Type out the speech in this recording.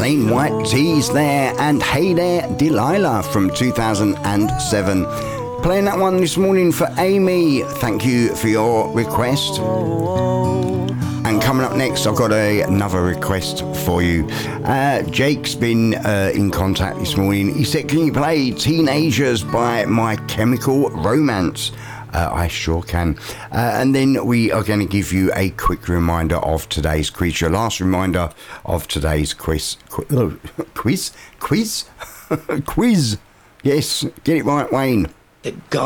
Plain White Tees there, and Hey There Delilah from 2007. Playing that one this morning for Amy. Thank you for your request. And coming up next, I've got another request for you. Jake's been in contact this morning. He said, can you play Teenagers by My Chemical Romance? I sure can. And then we are going to give you a quick reminder of today's quiz. Your last reminder of today's quiz. Quiz? Quiz? Quiz. Yes, get it right, Wayne.